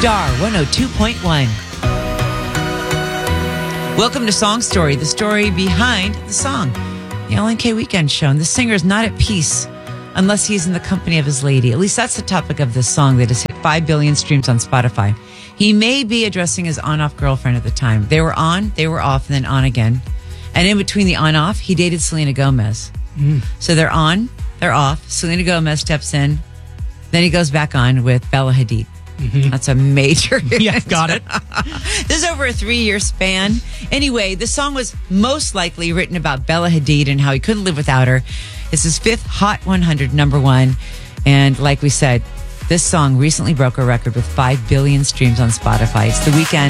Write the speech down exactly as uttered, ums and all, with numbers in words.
Star one oh two point one. Welcome to Song Story, the story behind the song. The L N K Weekend Show. And the singer is not at peace unless he's in the company of his lady. At least that's the topic of this song that has hit five billion streams on Spotify. He may be addressing his on-off girlfriend at the time. They were on, they were off, and then on again. And in between the on-off, he dated Selena Gomez. Mm. So they're on, they're off. Selena Gomez steps in. Then he goes back on with Bella Hadid. Mm-hmm. That's a major hit. Yeah, got it. This is over a three-year span. Anyway, the song was most likely written about Bella Hadid and how he couldn't live without her. It's his fifth Hot one hundred number one. And like we said, this song recently broke a record with five billion streams on Spotify. It's The Weeknd